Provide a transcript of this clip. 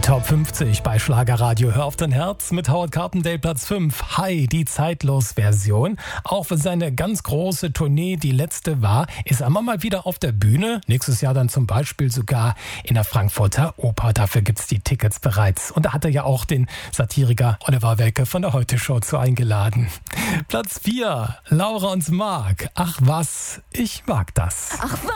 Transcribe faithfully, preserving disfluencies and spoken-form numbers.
Top fünfzig bei Schlagerradio. Hör auf dein Herz mit Howard Carpendale Platz fünf. Hi, die Zeitlos-Version. Auch für seine ganz große Tournee, die letzte war, ist er immer mal wieder auf der Bühne. Nächstes Jahr dann zum Beispiel sogar in der Frankfurter Oper. Dafür gibt's die Tickets bereits. Und da hat er ja auch den Satiriker Oliver Welke von der Heute-Show zu eingeladen. Platz vier. Laura und Marc. Ach was, ich mag das. Ach was.